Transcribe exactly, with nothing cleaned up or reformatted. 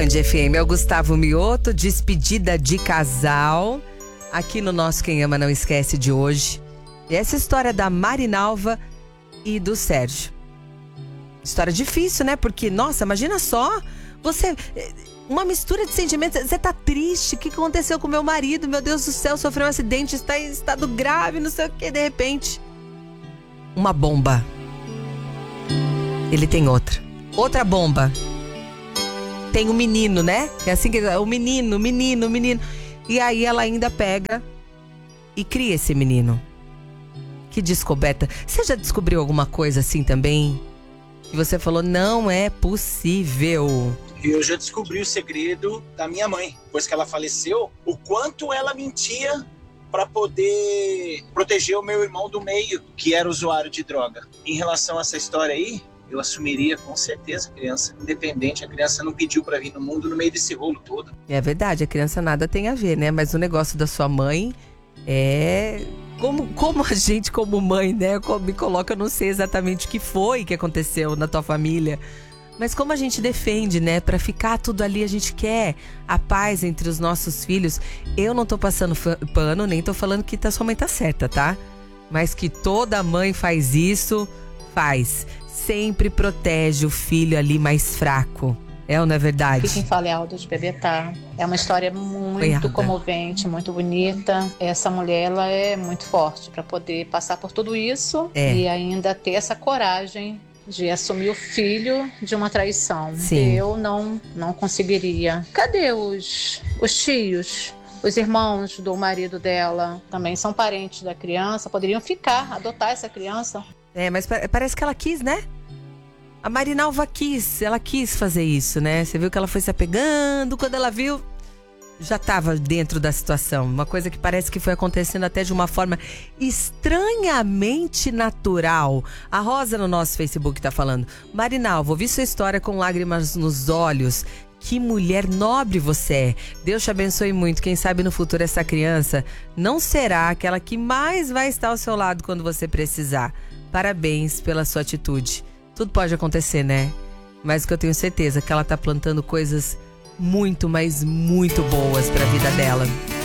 Band F M, é o Gustavo Mioto, despedida de casal, aqui no nosso Quem Ama Não Esquece de hoje. E essa história da Marinalva e do Sérgio. História difícil, né? Porque, nossa, imagina só, você... Uma mistura de sentimentos, você tá triste, o que aconteceu com meu marido? Meu Deus do céu, sofreu um acidente, está em estado grave, não sei o que, de repente... Uma bomba. Ele tem outra. Outra bomba. Tem um menino, né? É assim que o menino, menino, menino. E aí ela ainda pega e cria esse menino. Que descoberta. Você já descobriu alguma coisa assim também? E você falou, não é possível. Eu já descobri o segredo da minha mãe. Depois que ela faleceu, o quanto ela mentia para poder proteger o meu irmão do meio, que era usuário de droga. Em relação a essa história aí, eu assumiria com certeza a criança, independente. A criança não pediu para vir no mundo no meio desse rolo todo. É verdade, a criança nada tem a ver, né? Mas o negócio da sua mãe é... Como, como a gente, como mãe, né? Me coloca, eu não sei exatamente o que foi que aconteceu na tua família. Mas como a gente defende, né? Pra ficar tudo ali, a gente quer a paz entre os nossos filhos. Eu não tô passando pano, nem tô falando que tá, sua mãe tá certa, tá? Mas que toda mãe faz isso, faz. Sempre protege o filho ali mais fraco. É ou não é verdade? Aqui quem fala é Alda de Bebetá. É uma história muito Oi, comovente, muito bonita. Essa mulher, ela é muito forte para poder passar por tudo isso é. E ainda ter essa coragem de assumir o filho de uma traição. Sim. Eu não, não conseguiria. Cadê os, os tios? Os irmãos do marido dela também são parentes da criança, poderiam ficar, adotar essa criança. É, mas parece que ela quis, né? A Marinalva quis, ela quis fazer isso, né? Você viu que ela foi se apegando, quando ela viu, já estava dentro da situação. Uma coisa que parece que foi acontecendo até de uma forma estranhamente natural. A Rosa no nosso Facebook tá falando, Marinalva, ouvi sua história com lágrimas nos olhos. Que mulher nobre você é. Deus te abençoe muito. Quem sabe no futuro essa criança não será aquela que mais vai estar ao seu lado quando você precisar. Parabéns pela sua atitude. Tudo pode acontecer, né? Mas o que eu tenho certeza é que ela tá plantando coisas muito, mas muito boas pra vida dela.